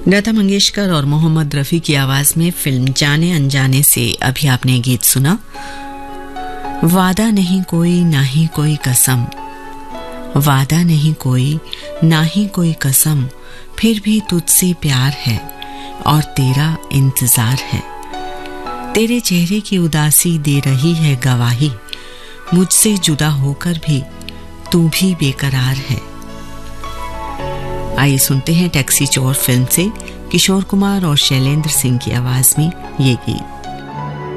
लता मंगेशकर और मोहम्मद रफ़ी की आवाज में फिल्म जाने अनजाने से अभी आपने गीत सुना। वादा नहीं कोई ना ही कोई कसम, वादा नहीं कोई ना ही कोई कसम, फिर भी तुझसे प्यार है और तेरा इंतजार है। तेरे चेहरे की उदासी दे रही है गवाही, मुझसे जुदा होकर भी तू भी बेकरार है। आइए सुनते हैं टैक्सी चोर फिल्म से किशोर कुमार और शैलेंद्र सिंह की आवाज में ये गीत।